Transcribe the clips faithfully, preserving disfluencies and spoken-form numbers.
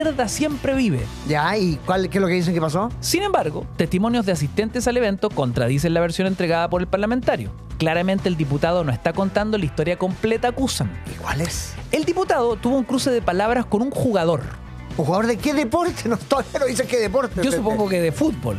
izquierda siempre vive. Ya, ¿y cuál, qué es lo que dicen que pasó? Sin embargo, testimonios de asistentes al evento contradicen la versión entregada por el parlamentario. Claramente el diputado no está contando la historia completa, acusan. ¿Y cuál es? El diputado tuvo un cruce de palabras con un jugador. ¿Un jugador de qué deporte? No, todavía no dice qué deporte. Yo supongo que de fútbol.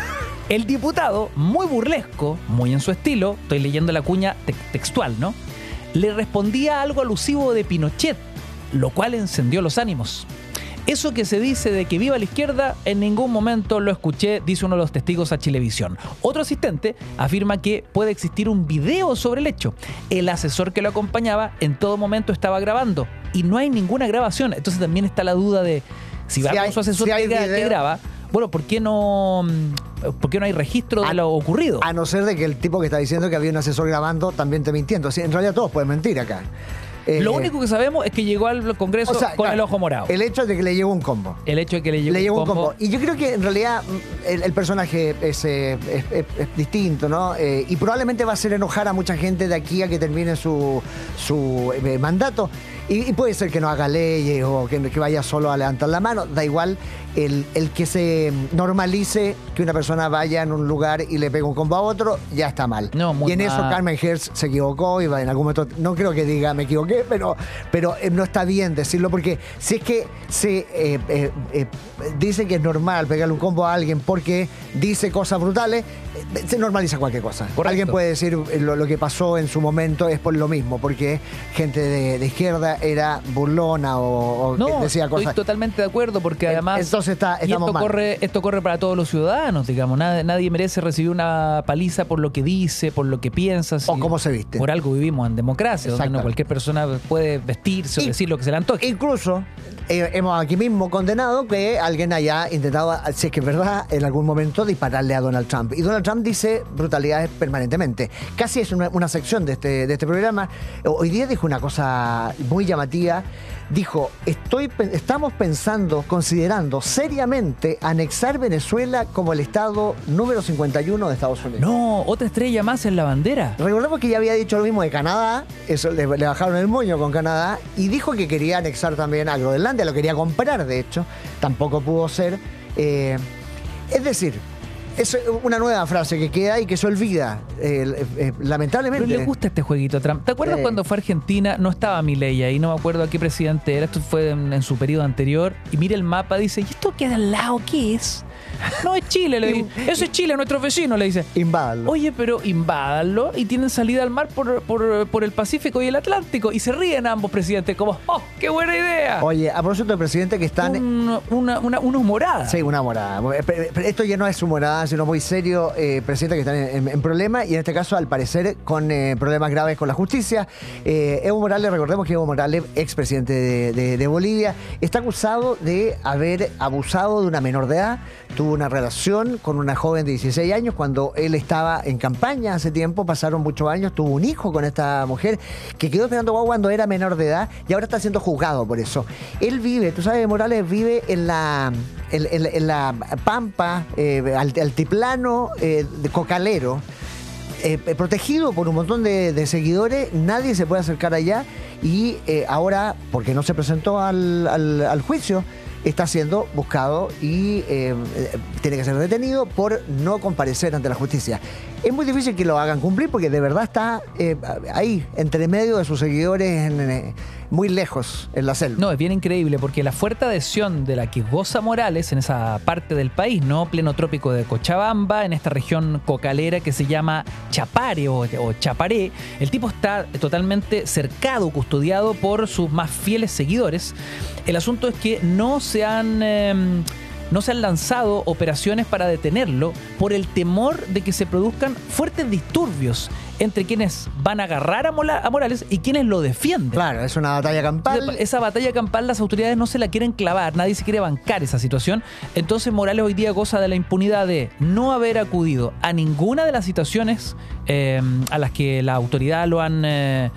El diputado, muy burlesco, muy en su estilo, estoy leyendo la cuña te- textual, ¿no? Le respondía algo alusivo de Pinochet, lo cual encendió los ánimos. Eso que se dice de que viva la izquierda, en ningún momento lo escuché, dice uno de los testigos a Chilevisión. Otro asistente afirma que puede existir un video sobre el hecho. El asesor que lo acompañaba en todo momento estaba grabando y no hay ninguna grabación. Entonces también está la duda de si va Si con hay- su asesor si hay que, gra- video. que graba. Bueno, ¿por qué no, por qué no hay registro de A- lo ocurrido? A no ser de que el tipo que está diciendo que había un asesor grabando también esté mintiendo. Sí, en realidad todos pueden mentir acá. Eh, Lo único que sabemos es que llegó al Congreso o sea, con claro, el ojo morado. El hecho de que le llegó un combo. El hecho de que le llegó, Le llegó un un combo. combo. Y yo creo que en realidad mm, el, el personaje es, eh, es- es- es distinto, ¿no? Eh, y probablemente va a hacer enojar a mucha gente de aquí a que termine su, su eh, mandato. Y, y puede ser que no haga leyes o que, que vaya solo a levantar la mano. Da igual el, el que se normalice que una persona vaya en un lugar y le pegue un combo a otro, ya está mal. No, muy y en eso mal. Carmen Hertz se equivocó y va en algún momento, no creo que diga me equivoqué, pero, pero eh, no está bien decirlo porque si es que se eh, eh, eh, dice que es normal pegarle un combo a alguien porque dice cosas brutales, eh, se normaliza cualquier cosa. Correcto. Alguien puede decir eh, lo, lo que pasó en su momento es por lo mismo, porque gente de, de izquierda era burlona o, o que No, decía estoy cosas. totalmente de acuerdo porque Eh, además entonces está- y estamos esto mal. corre esto corre para todos los ciudadanos, digamos. Nadie, nadie merece recibir una paliza por lo que dice, por lo que piensa. O si- cómo se viste. Por algo vivimos en democracia, donde no Exactamente. cualquier persona puede vestirse o Y- decir lo que se le antoje. Incluso eh, hemos aquí mismo condenado que alguien haya intentado, si es que es verdad, en algún momento dispararle a Donald Trump. Y Donald Trump dice brutalidades permanentemente. Casi es una, una sección de este, de este programa. Hoy día dijo una cosa muy llamativa. Dijo, estoy, pe- estamos pensando, considerando seriamente anexar Venezuela como el estado número cincuenta y uno de Estados Unidos. No, otra estrella más en la bandera. Recordemos que ya había dicho lo mismo de Canadá, eso le, le bajaron el moño con Canadá, y dijo que quería anexar también a Groenlandia, lo quería comprar, de hecho, tampoco pudo ser. Eh, es decir, es una nueva frase que queda y que se olvida, eh, eh, lamentablemente. Pero le gusta este jueguito, Trump. ¿Te acuerdas Sí. cuando fue a Argentina? No estaba Milei ahí, no me acuerdo a qué presidente era. Esto fue en, en su periodo anterior. Y mira el mapa, dice, ¿y esto queda al lado? ¿Qué es? No, es Chile, le dice. Eso es Chile, nuestro vecino, le dice. Invádanlo. Oye, pero invádanlo y tienen salida al mar por, por, por el Pacífico y el Atlántico. Y se ríen ambos presidentes como, ¡oh, qué buena idea! Oye, a propósito del presidente que están... Un- una, una, una humorada. Sí, una morada. Pero- pero Esto ya no es humorada, sino muy serio. Eh, presidente que están en, en- en problemas y en este caso, al parecer, con eh, problemas graves con la justicia. Eh, Evo Morales, recordemos que Evo Morales, expresidente de, de, de Bolivia, está acusado de haber abusado de una menor de edad. Tuvo una relación con una joven de dieciséis años cuando él estaba en campaña hace tiempo, pasaron muchos años, tuvo un hijo con esta mujer que quedó esperando guagua cuando era menor de edad y ahora está siendo juzgado por eso. Él vive, tú sabes, Morales vive en la, en, en- en la pampa, eh, alt- altiplano eh, de Cocalero, eh, protegido por un montón de, de seguidores, nadie se puede acercar allá y eh, ahora, porque no se presentó al, al- al juicio, está siendo buscado y eh, eh, tiene que ser detenido por no comparecer ante la justicia. Es muy difícil que lo hagan cumplir porque de verdad está eh, ahí, entre medio de sus seguidores, en, eh, muy lejos, en la selva. No, es bien increíble porque la fuerte adhesión de la que goza Morales en esa parte del país, ¿no? Pleno trópico de Cochabamba, en esta región cocalera que se llama Chapare o, o Chaparé, el tipo está totalmente cercado, custodiado por sus más fieles seguidores. El asunto es que no se han... eh, no se han lanzado operaciones para detenerlo por el temor de que se produzcan fuertes disturbios entre quienes van a agarrar a, Mola- a Morales y quienes lo defienden. Claro, es una batalla campal. Entonces, esa batalla campal las autoridades no se la quieren clavar, nadie se quiere bancar esa situación. Entonces Morales hoy día goza de la impunidad de no haber acudido a ninguna de las situaciones eh, a las que la autoridad lo han... Eh,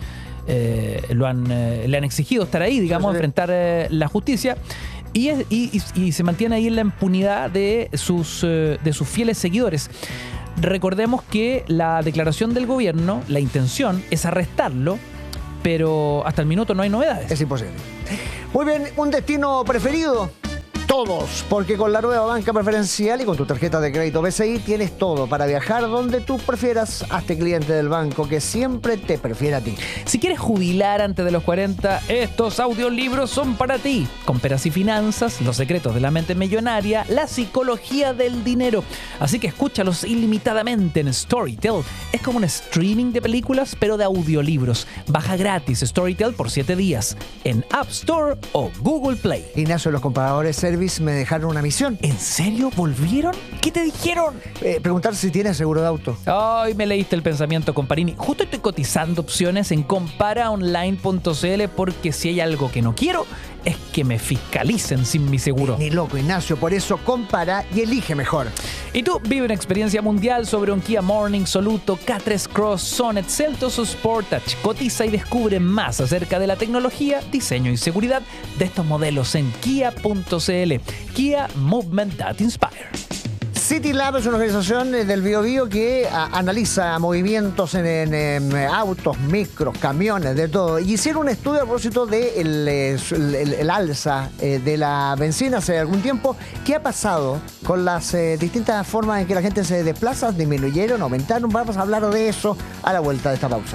eh, lo han eh, le han exigido estar ahí, digamos, Sí, sí. enfrentar eh, la justicia. Y, es- y- y- y se mantiene ahí en la impunidad de sus, eh, de sus fieles seguidores. Recordemos que la declaración del gobierno, la intención es arrestarlo, pero hasta el minuto no hay novedades. Es imposible. Muy bien, un destino preferido. todos, porque con la nueva banca preferencial y con tu tarjeta de crédito B C I tienes todo para viajar donde tú prefieras. Hazte cliente del banco que siempre te prefiere a ti. Si quieres jubilar antes de los cuarenta, estos audiolibros son para ti. Comperas y finanzas, los secretos de la mente millonaria, la psicología del dinero. Así que escúchalos ilimitadamente en Storytel. Es como un streaming de películas, pero de audiolibros. Baja gratis Storytel por siete días en App Store o Google Play. Ignacio, los compradores Service me dejaron una misión. ¿En serio? ¿Volvieron? ¿Qué te dijeron? Eh, preguntar si tienes seguro de auto. Ay, me leíste el pensamiento, Comparini. Justo estoy cotizando opciones en compara online punto c l porque si hay algo que no quiero es que me fiscalicen sin mi seguro. Ni loco, Ignacio. Por eso compara y elige mejor. Y tú vive una experiencia mundial sobre un Kia Morning, Soluto, K tres Cross, Sonet, Seltos o Sportage. Cotiza y descubre más acerca de la tecnología, diseño y seguridad de estos modelos en kia punto c l. Kia, Movement that inspire. City Lab es una organización del Biobío que a, analiza movimientos en, en, en autos, micros, camiones, de todo. Y hicieron un estudio a propósito del de el, el, el alza eh, de la benzina hace algún tiempo. ¿Qué ha pasado con las eh, distintas formas en que la gente se desplaza? ¿Disminuyeron, aumentaron? Vamos a hablar de eso a la vuelta de esta pausa.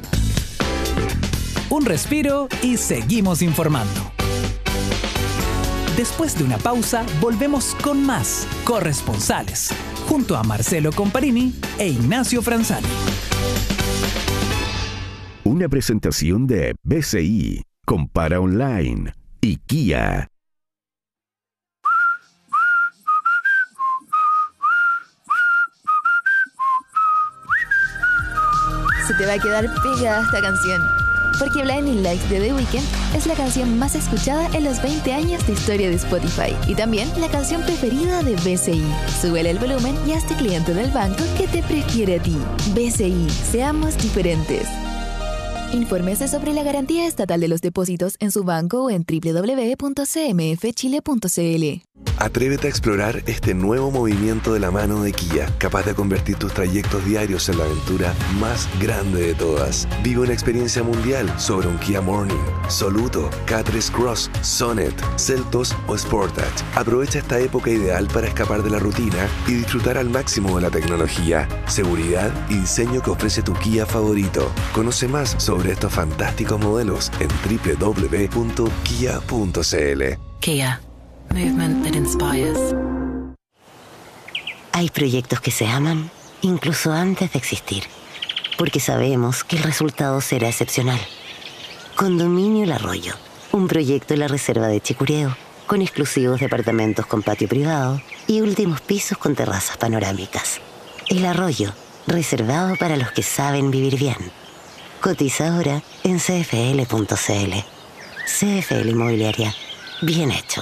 Un respiro y seguimos informando. Después de una pausa, volvemos con más Corresponsales, junto a Marcelo Comparini e Ignacio Franzani. Una presentación de B C I, Compara Online y Kia. Se te va a quedar pegada esta canción, porque Blinding Lights de The Weeknd es la canción más escuchada en los veinte años de historia de Spotify y también la canción preferida de B C I. Súbele el volumen y hazte cliente del banco que te prefiere a ti. B C I, seamos diferentes. Infórmese sobre la garantía estatal de los depósitos en su banco o en doble u doble u doble u punto c m f chile punto c l. Atrévete a explorar este nuevo movimiento de la mano de Kia, capaz de convertir tus trayectos diarios en la aventura más grande de todas. Vive una experiencia mundial sobre un Kia Morning, Soluto, K tres Cross, Sonet, Seltos o Sportage. Aprovecha esta época ideal para escapar de la rutina y disfrutar al máximo de la tecnología, seguridad y diseño que ofrece tu Kia favorito. Conoce más sobre estos fantásticos modelos en doble u doble u doble u punto kia punto c l. Kia. Movement that inspires. Hay proyectos que se aman incluso antes de existir, porque sabemos que el resultado será excepcional. Condominio El Arroyo, un proyecto en la reserva de Chicureo, con exclusivos departamentos con patio privado y últimos pisos con terrazas panorámicas. El Arroyo, reservado para los que saben vivir bien. Cotiza ahora en c f l punto c l. C F L Inmobiliaria. Bien hecho.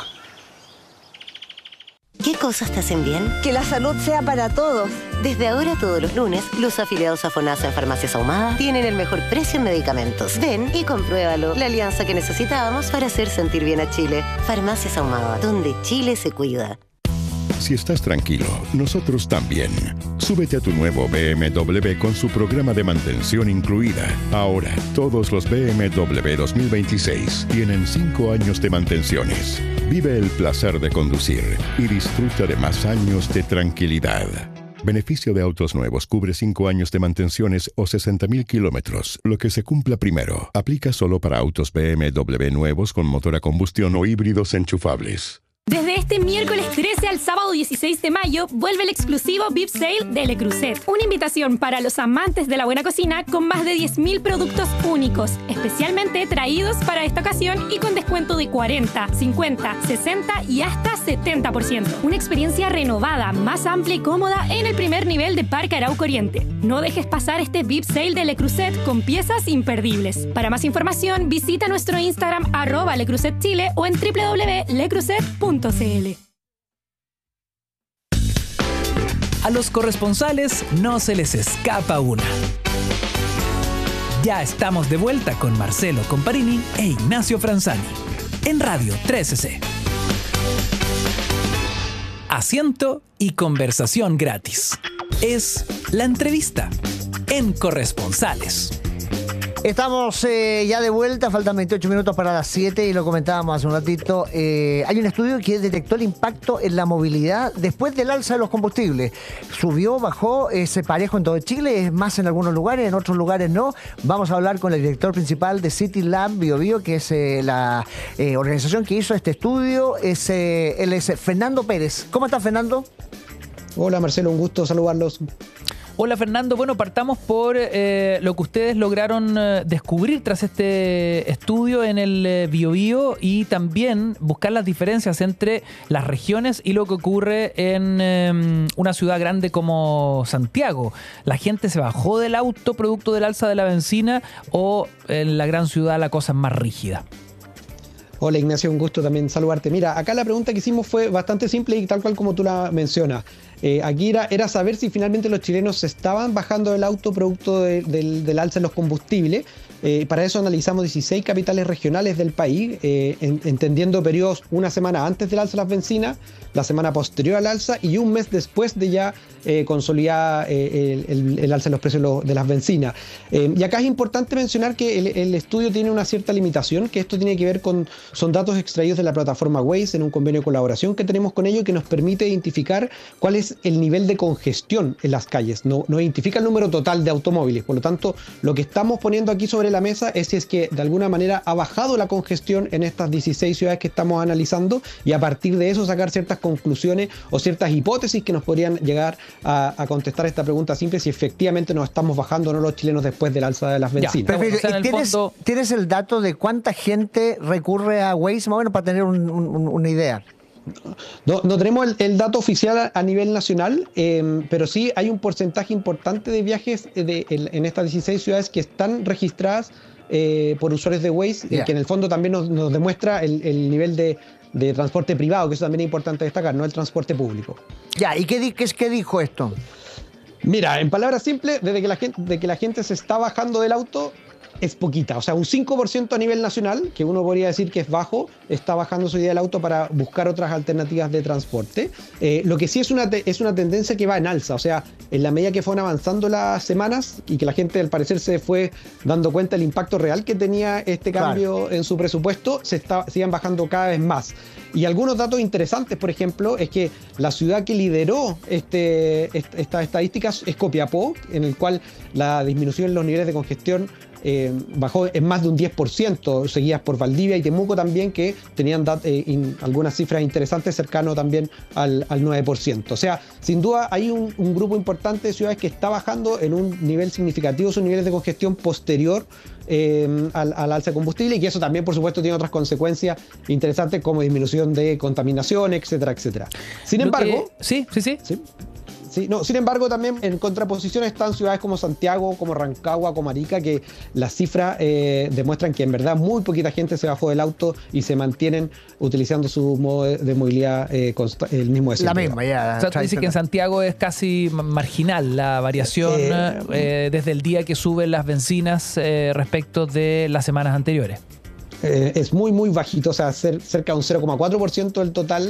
¿Qué cosas te hacen bien? Que la salud sea para todos. Desde ahora, todos los lunes, los afiliados a FONASA en Farmacias Ahumada tienen el mejor precio en medicamentos. Ven y compruébalo. La alianza que necesitábamos para hacer sentir bien a Chile. Farmacias Ahumada, donde Chile se cuida. Si estás tranquilo, nosotros también. Súbete a tu nuevo B M W con su programa de mantención incluida. Ahora, todos los B M W dos mil veintiséis tienen cinco años de mantenciones. Vive el placer de conducir y disfruta de más años de tranquilidad. Beneficio de autos nuevos cubre cinco años de mantenciones o sesenta mil kilómetros. Lo que se cumpla primero. Aplica solo para autos B M W nuevos con motor a combustión o híbridos enchufables. Desde este miércoles trece al sábado dieciséis de mayo, vuelve el exclusivo V I P Sale de Le Creuset. Una invitación para los amantes de la buena cocina con más de diez mil productos únicos, especialmente traídos para esta ocasión y con descuento de cuarenta, cincuenta, sesenta y hasta setenta por ciento. Una experiencia renovada, más amplia y cómoda en el primer nivel de Parque Arauco Oriente. No dejes pasar este V I P Sale de Le Creuset con piezas imperdibles. Para más información, visita nuestro Instagram arroba Le Creuset Chile o en doble u doble u doble u punto le creuset punto c l. A los corresponsales no se les escapa una. Ya estamos de vuelta con Marcelo Comparini e Ignacio Franzani en Radio trece C. Asiento y conversación gratis. Es la entrevista en Corresponsales. Estamos eh, ya de vuelta, faltan veintiocho minutos para las siete y lo comentábamos hace un ratito. Eh, hay un estudio que detectó el impacto en la movilidad después del alza de los combustibles. Subió, bajó, es parejo en todo Chile, es más en algunos lugares, en otros lugares no. Vamos a hablar con el director principal de City Lab BioBio, que es eh, la eh, organización que hizo este estudio. Es, eh, él es Fernando Pérez. ¿Cómo está, Fernando? Hola, Marcelo, un gusto saludarlos. Hola, Fernando. Bueno, partamos por eh, lo que ustedes lograron eh, descubrir tras este estudio en el eh, BioBio y también buscar las diferencias entre las regiones y lo que ocurre en eh, una ciudad grande como Santiago. ¿La gente se bajó del auto producto del alza de la benzina o en la gran ciudad la cosa es más rígida? Hola, Ignacio, un gusto también saludarte. Mira, acá la pregunta que hicimos fue bastante simple y tal cual como tú la mencionas. Eh, aquí era, era saber si finalmente los chilenos se estaban bajando del auto producto de, del, del alza en los combustibles. Eh, para eso analizamos dieciséis capitales regionales del país, eh, en, entendiendo periodos una semana antes del alza de las bencinas, la semana posterior al alza y un mes después de ya eh, consolidar eh, el, el, el alza de los precios de, lo, de las bencinas. Eh, y acá es importante mencionar que el, el estudio tiene una cierta limitación, que esto tiene que ver con, son datos extraídos de la plataforma Waze en un convenio de colaboración que tenemos con ellos que nos permite identificar cuál es el nivel de congestión en las calles. No, no identifica el número total de automóviles, por lo tanto, lo que estamos poniendo aquí sobre la mesa es si es que de alguna manera ha bajado la congestión en estas dieciséis ciudades que estamos analizando y a partir de eso sacar ciertas conclusiones o ciertas hipótesis que nos podrían llegar a, a contestar esta pregunta simple si efectivamente nos estamos bajando o no los chilenos después del alza de las bencinas. Ya, perfecto. O sea, ¿Tienes, fondo... ¿Tienes el dato de cuánta gente recurre a Waze, más o menos, para tener un, un, una idea? No, no tenemos el, el dato oficial a, a nivel nacional, eh, pero sí hay un porcentaje importante de viajes de, en, en estas dieciséis ciudades que están registradas eh, por usuarios de Waze, yeah. eh, que en el fondo también nos, nos demuestra el, el nivel de, de transporte privado, que eso también es importante destacar, no el transporte público. Ya, ¿y qué, qué, qué dijo esto? Mira, en palabras simples, desde que la gente, de que la gente se está bajando del auto, es poquita, o sea, un cinco por ciento a nivel nacional, que uno podría decir que es bajo, está bajando su idea del auto para buscar otras alternativas de transporte. Eh, lo que sí es una, te, es una tendencia que va en alza, o sea, en la medida que fueron avanzando las semanas y que la gente al parecer se fue dando cuenta del impacto real que tenía este cambio claro. en su presupuesto, se está, sigan bajando cada vez más. Y algunos datos interesantes, por ejemplo, es que la ciudad que lideró este, estas estadísticas es Copiapó, en el cual la disminución en los niveles de congestión Eh, bajó en más de un diez por ciento, seguidas por Valdivia y Temuco también, que tenían eh, in, algunas cifras interesantes, cercano también al, al nueve por ciento. O sea, sin duda hay un, un grupo importante de ciudades que está bajando en un nivel significativo sus niveles de congestión posterior eh, al, al alza de combustible, y que eso también, por supuesto, tiene otras consecuencias interesantes como disminución de contaminación, etcétera, etcétera. Sin Lo embargo... Que... Sí, sí, sí. ¿sí? Sí, no, sin embargo, también en contraposición están ciudades como Santiago, como Rancagua, como Arica, que las cifras eh, demuestran que en verdad muy poquita gente se bajó del auto y se mantienen utilizando su modo de, de movilidad eh, consta, el mismo de siempre. La misma, ya. O sea, tú dices que en Santiago es casi marginal la variación eh, eh, desde el día que suben las bencinas eh, respecto de las semanas anteriores. Eh, es muy, muy bajito, o sea, cer cerca de un cero coma cuatro por ciento del total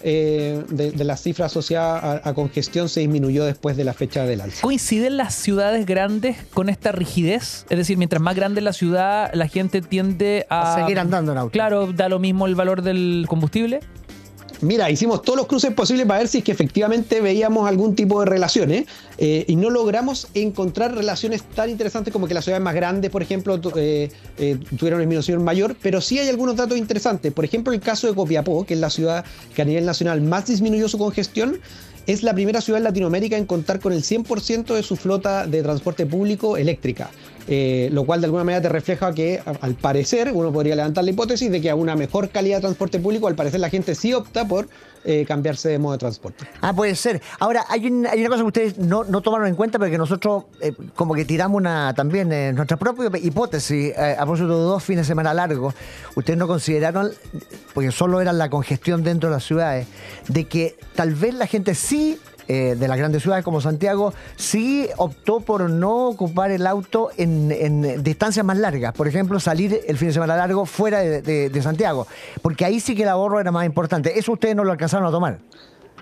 eh, de, de las cifras asociadas a, a congestión se disminuyó después de la fecha del alza. ¿Coinciden las ciudades grandes con esta rigidez? Es decir, mientras más grande la ciudad, la gente tiende a... a seguir andando en auto. Claro, da lo mismo el valor del combustible. Mira, hicimos todos los cruces posibles para ver si es que efectivamente veíamos algún tipo de relaciones eh, y no logramos encontrar relaciones tan interesantes como que las ciudades más grandes, por ejemplo, eh, eh, tuvieron una disminución mayor, pero sí hay algunos datos interesantes. Por ejemplo, el caso de Copiapó, que es la ciudad que a nivel nacional más disminuyó su congestión, es la primera ciudad en Latinoamérica en contar con el cien por ciento de su flota de transporte público eléctrica. Eh, lo cual de alguna manera te refleja que al parecer uno podría levantar la hipótesis de que a una mejor calidad de transporte público al parecer la gente sí opta por eh, cambiarse de modo de transporte. Ah, puede ser. Ahora, hay, un, hay una cosa que ustedes no, no tomaron en cuenta, pero que nosotros eh, como que tiramos una también eh, nuestra propia hipótesis eh, a propósito de dos fines de semana largos. Ustedes no consideraron, porque solo era la congestión dentro de las ciudades, de que tal vez la gente sí Eh, de las grandes ciudades como Santiago, sí optó por no ocupar el auto en, en distancias más largas. Por ejemplo, salir el fin de semana largo fuera de, de, de Santiago, porque ahí sí que el ahorro era más importante. Eso ustedes no lo alcanzaron a tomar.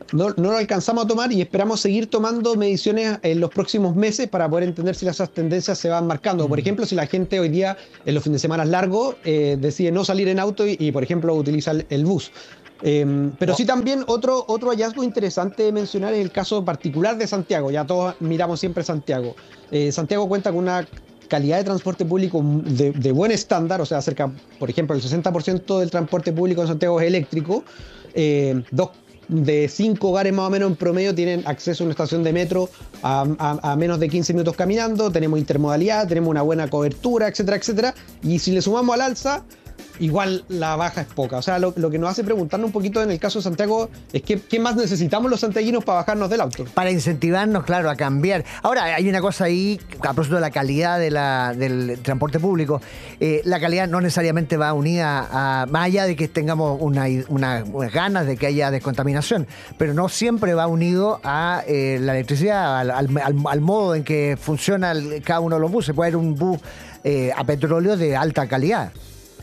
no, no lo alcanzamos a tomar y esperamos seguir tomando mediciones en los próximos meses para poder entender si esas tendencias se van marcando. Por ejemplo, si la gente hoy día en los fines de semana largos eh, decide no salir en auto y, y, por ejemplo, utiliza el, el bus. Eh, pero sí también otro, otro hallazgo interesante de mencionar es el caso particular de Santiago. Ya todos miramos siempre Santiago. Eh, Santiago cuenta con una calidad de transporte público de, de buen estándar, o sea, cerca, por ejemplo, el sesenta por ciento del transporte público en Santiago es eléctrico. Eh, dos de cinco hogares más o menos en promedio tienen acceso a una estación de metro a, a, a menos de quince minutos caminando. Tenemos intermodalidad, tenemos una buena cobertura, etcétera, etcétera. Y si le sumamos al alza, igual la baja es poca. O sea, lo, lo que nos hace preguntarnos un poquito en el caso de Santiago es que, qué más necesitamos los santiaguinos para bajarnos del auto. Para incentivarnos, claro, a cambiar. Ahora, hay una cosa ahí, a propósito de la calidad de la, del transporte público. Eh, la calidad no necesariamente va unida a, más allá de que tengamos una, una, unas ganas de que haya descontaminación, pero no siempre va unido a eh, la electricidad, al, al, al, al modo en que funciona el, cada uno de los buses. Puede haber un bus eh, a petróleo de alta calidad.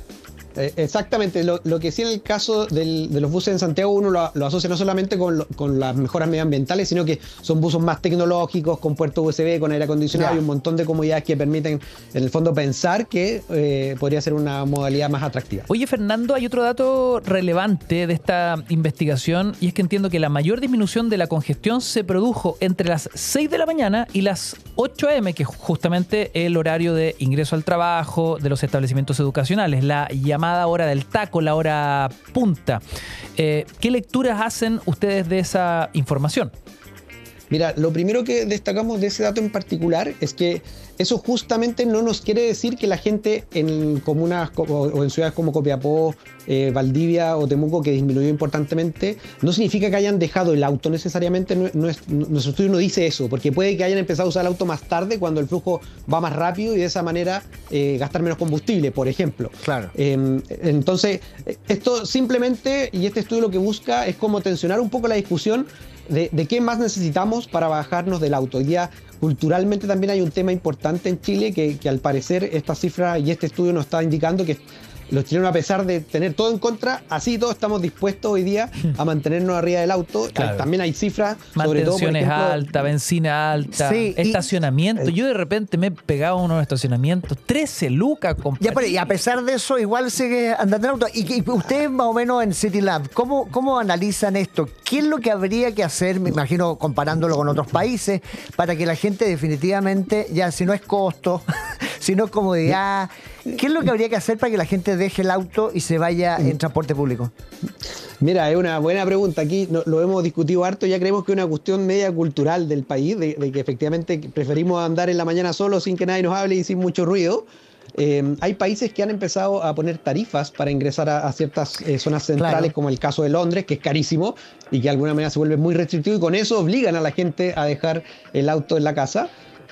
Exactamente, lo, lo que sí en el caso del, de los buses en Santiago uno lo, lo asocia no solamente con, lo, con las mejoras medioambientales, sino que son buses más tecnológicos, con puerto U S B, con aire acondicionado yeah. y un montón de comodidades que permiten en el fondo pensar que eh, podría ser una modalidad más atractiva. Oye, Fernando, hay otro dato relevante de esta investigación y es que entiendo que la mayor disminución de la congestión se produjo entre las seis de la mañana y las ocho a eme, que es justamente el horario de ingreso al trabajo de los establecimientos educacionales, la llamada hora del taco, la hora punta. Eh, ¿Qué lecturas hacen ustedes de esa información? Mira, lo primero que destacamos de ese dato en particular es que eso justamente no nos quiere decir que la gente en comunas o en ciudades como Copiapó, eh, Valdivia o Temuco, que disminuyó importantemente, no significa que hayan dejado el auto necesariamente. No, no es, no, nuestro estudio no dice eso, porque puede que hayan empezado a usar el auto más tarde cuando el flujo va más rápido y de esa manera eh, gastar menos combustible, por ejemplo. Claro. Eh, entonces, esto simplemente, y este estudio lo que busca es como tensionar un poco la discusión De, de qué más necesitamos para bajarnos del auto. Hoy día, culturalmente también hay un tema importante en Chile que, que al parecer esta cifra y este estudio nos está indicando que los chilenos, a pesar de tener todo en contra, así todos estamos dispuestos hoy día a mantenernos arriba del auto. Claro. También hay cifras, sobre todo, por ejemplo, alta, benzina alta, sí, estacionamiento. Y, Yo de repente me he pegado a unos estacionamientos, trece lucas, compadre. Ya, pero, y a pesar de eso, igual sigue andando en auto. Y, y ustedes, más o menos en City Lab, ¿cómo, ¿cómo analizan esto? ¿Qué es lo que habría que hacer, me imagino, comparándolo con otros países, para que la gente definitivamente, ya si no es costo, si no es comodidad, ¿qué es lo que habría que hacer para que la gente deje el auto y se vaya en transporte público? Mira, es una buena pregunta. Aquí no, lo hemos discutido harto. Ya creemos que es una cuestión media cultural del país, de, de que efectivamente preferimos andar en la mañana solo sin que nadie nos hable y sin mucho ruido. Eh, hay países que han empezado a poner tarifas para ingresar a, a ciertas eh, zonas centrales, claro, como el caso de Londres, que es carísimo y que de alguna manera se vuelve muy restrictivo, y con eso obligan a la gente a dejar el auto en la casa.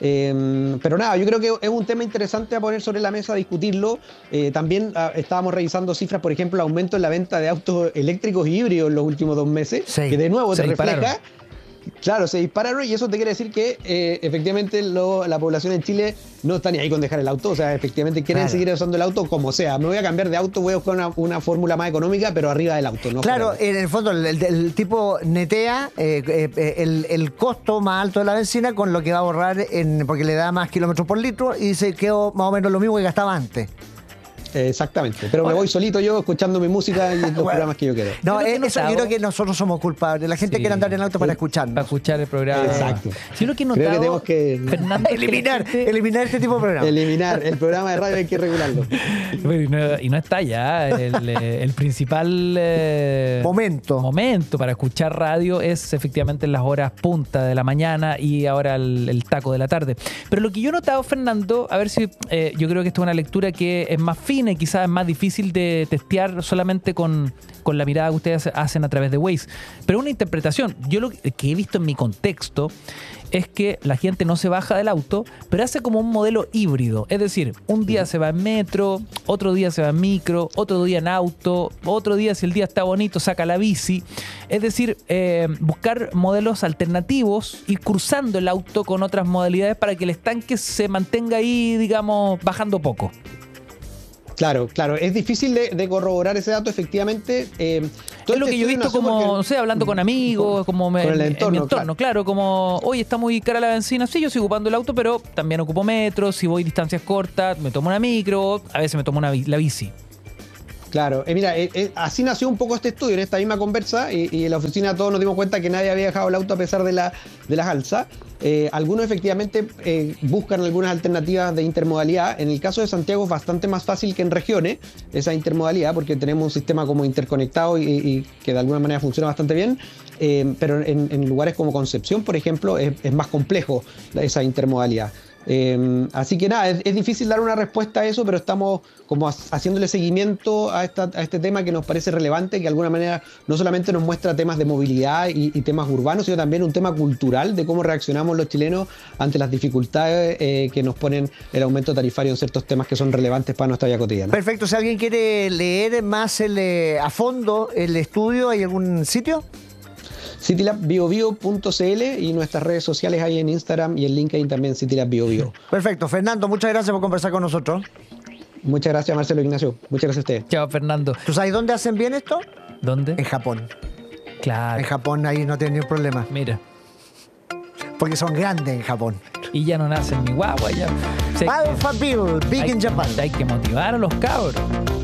Eh, pero nada, yo creo que es un tema interesante a poner sobre la mesa, a discutirlo. Eh, también a, estábamos revisando cifras, por ejemplo, el aumento en la venta de autos eléctricos y híbridos en los últimos dos meses, sí, que de nuevo se te refleja. Dispararon. Claro, se dispararon, y eso te quiere decir que eh, efectivamente lo, la población en Chile no está ni ahí con dejar el auto. O sea, efectivamente quieren claro. seguir usando el auto como sea. Me voy a cambiar de auto, voy a buscar una, una fórmula más económica, pero arriba del auto, ¿no? Claro, en el fondo el, el, el tipo netea eh, eh, el, el costo más alto de la benzina con lo que va a ahorrar en, porque le da más kilómetros por litro, y se quedó más o menos lo mismo que gastaba antes. Exactamente, pero bueno, me voy solito yo escuchando mi música y los bueno, programas que yo quiero. No, yo eso yo creo que nosotros somos culpables. La gente sí, quiere andar en el auto para escucharnos. Para escuchar el programa. Exacto. Sí, lo que he notado, creo que tenemos que Fernando, eliminar, gente... eliminar este tipo de programa. Eliminar el programa de radio, hay que regularlo. Y no, y no está ya el, el principal eh, momento. momento para escuchar radio es efectivamente en las horas punta de la mañana y ahora el, el taco de la tarde. Pero lo que yo he notado, Fernando, a ver si eh, yo creo que esta es una lectura que es más fina y quizás es más difícil de testear solamente con, con la mirada que ustedes hacen a través de Waze, pero una interpretación. Yo lo que he visto en mi contexto es que la gente no se baja del auto, pero hace como un modelo híbrido. Es decir, un día se va en metro, otro día se va en micro, otro día en auto, otro día, si el día está bonito, saca la bici. Es decir, eh, buscar modelos alternativos, ir cruzando el auto con otras modalidades para que el estanque se mantenga ahí, digamos, bajando poco. Claro, claro. Es difícil de, de corroborar ese dato, efectivamente. Eh, es lo que yo he visto como, porque, no sé, hablando con amigos, como me, con el en entorno, mi entorno, claro. claro, como, oye, está muy cara la benzina. Sí, yo sigo ocupando el auto, pero también ocupo metro. Si voy distancias cortas, me tomo una micro, a veces me tomo una, la bici. Claro, eh, mira, eh, eh, así nació un poco este estudio, en esta misma conversa, y, y en la oficina todos nos dimos cuenta que nadie había dejado el auto a pesar de, la, de las alzas. Eh, algunos efectivamente eh, buscan algunas alternativas de intermodalidad. En el caso de Santiago es bastante más fácil que en regiones esa intermodalidad, porque tenemos un sistema como interconectado y, y que de alguna manera funciona bastante bien. Eh, pero en, en lugares como Concepción, por ejemplo, es, es más complejo esa intermodalidad. Eh, así que nada, es, es difícil dar una respuesta a eso, pero estamos como haciéndole seguimiento a, esta, a este tema que nos parece relevante, que de alguna manera no solamente nos muestra temas de movilidad y, y temas urbanos, sino también un tema cultural de cómo reaccionamos los chilenos ante las dificultades eh, que nos ponen el aumento tarifario en ciertos temas que son relevantes para nuestra vida cotidiana. Perfecto, si alguien quiere leer más el, eh, a fondo el estudio, ¿hay algún sitio? Citylab bio bio punto c l y nuestras redes sociales hay en Instagram y en LinkedIn también Citylab bio bio. Perfecto, Fernando, muchas gracias por conversar con nosotros. Muchas gracias, Marcelo, Ignacio. Muchas gracias a ustedes. Chao, Fernando. ¿Tú sabes dónde hacen bien esto? ¿Dónde? En Japón. Claro. En Japón ahí no tienen ningún problema. Mira. Porque son grandes en Japón. Y ya no nacen ni guagua ya. Alpha Bill, Big hay, in Japan. Hay que motivar a los cabros.